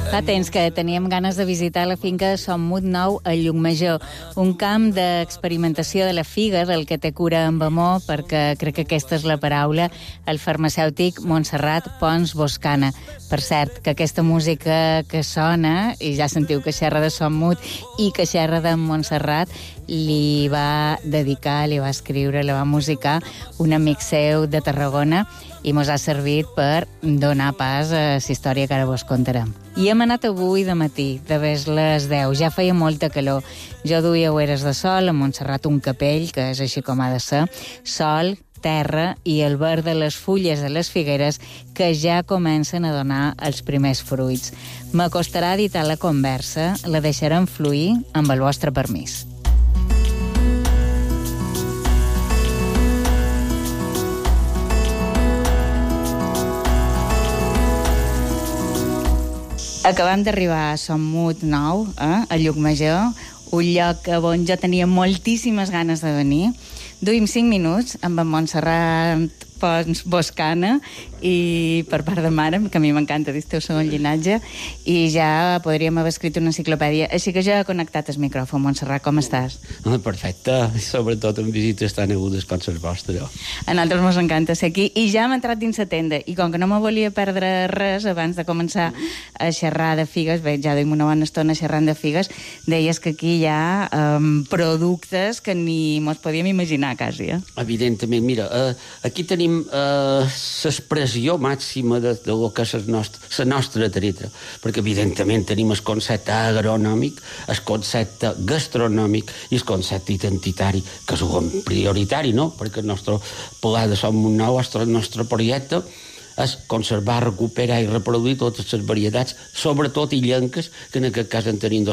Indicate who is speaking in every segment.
Speaker 1: Fa temps que teníem ganes de visitar la finca de Son Mut Nou a Llucmajor, un camp d'experimentació de la figa, del que té cura amb amor, perquè crec que aquesta és la paraula, el farmacèutic Montserrat Pons Boscana. Per cert, que aquesta música que sona, i ja sentiu que xerra de Son Mut i que xerra de Montserrat, li va dedicar, li va escriure, li va musicar un amic seu de Tarragona i mos ha servit per donar pas a la història que ara vos contarem. I hem anat avui de matí, de ves les 10. Ja feia molta calor. Jo duia ulleres de sol, a Montserrat un capell, que és així com ha de ser, sol, terra i el verd de les fulles de les figueres que ja comencen a donar els primers fruits. M'acostarà a editar la conversa, la deixarem fluir amb el vostre permís. Acabem d'arribar a Son Mut Nou, a Llucmajor, un lloc on jo tenia moltíssimes ganes de venir. Duim 5 minuts amb en Montserrat Pons Boscana i per part de mare, que a mi m'encanta dir el segon llinatge, i ja podríem haver escrit una enciclopèdia. Així que ja he connectat el micròfon. Montserrat, com estàs?
Speaker 2: Perfecte, sobretot en visites tan agudes com les vostres.
Speaker 1: A nosaltres ens encanta ser aquí, i ja hem entrat dins la tenda, i com que no me volia perdre res abans de començar a xerrar de figues, bé, ja duim una bona estona xerrant de figues, deies que aquí hi ha productes que ni mos podíem imaginar, quasi.
Speaker 2: Evidentment, mira, aquí tenim l'expressió màxima de lo que és la nostra treta, perquè evidentment tenim el concepte agronòmic, el concepte gastronòmic i el concepte identitari, que és un prioritari, no? Perquè el nostre pla de Son Mut Nou, el nostre projecte, és conservar, recuperar i reproduir totes les varietats, sobretot illenques, que en aquest cas en tenim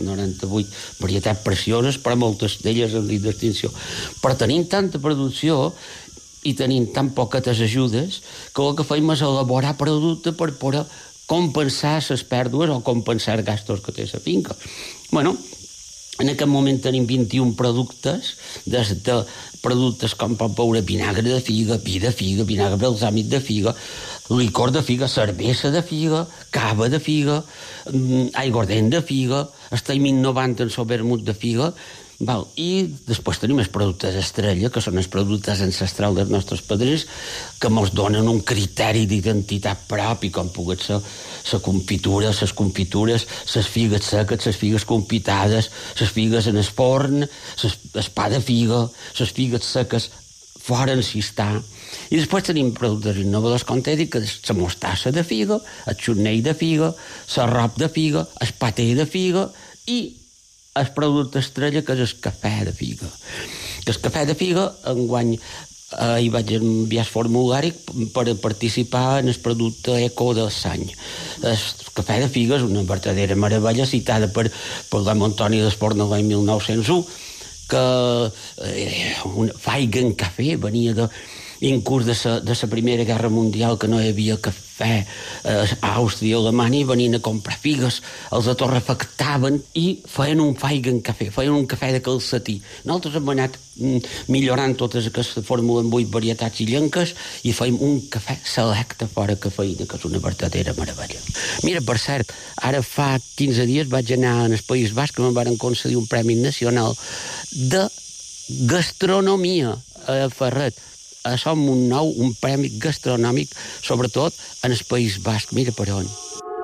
Speaker 2: 298 varietats precioses, però moltes d'elles en d'extinció. Però tenim tanta producció i tenim tan poques ajudes que el que fem és elaborar producte per poder compensar les pèrdues o compensar els gastos que té la finca. Bueno, en aquest moment tenim 21 productes, des de productes com pot veure vinagre de figa, vi de figa, vinagre balsàmic de figa, licor de figa, cervesa de figa, cava de figa, aiguardent de figa, estem innovant en el vermut de figa. I després tenim els productes estrella, que són els productes ancestrals dels nostres padrins, que ens donen un criteri d'identitat propi, com pugui ser la confitura, les confitures, les figues seques, les figues confitades, les figues en el forn, el pa de figa, les figues seques fora en cistà. I després tenim productes innovadors, com t'he dit, que és la mostassa de figa, el xutnell de figa, l'arrop de figa, el paté de figa i el producte estrella, que és el cafè de figa. El cafè de figa, enguany hi vaig enviar el formulari per participar en el producte eco del Sany. El cafè de figa és una verdadera meravella, citada per l'Antoni d'Esporna l'any 1901, que Feigen Cafè venia inclús de la Primera Guerra Mundial, que no hi havia cafè a Àustria i Alemanya, venien a comprar figues, els atorrefactaven i feien un Feigen Cafè, feien un cafè de calcetí. Nosaltres hem anat millorant totes aquestes fórmules amb 8 varietats illenques i feim un cafè selecte fora cafeïna, que és una verdadera meravella. Mira, per cert, ara fa 15 dies vaig anar al País Basc, que me'n van concedir un Premi Nacional de Gastronomia a Ferret. A Son Mut Nou, un premi gastronòmic, sobretot en el País Basc. Mira per on.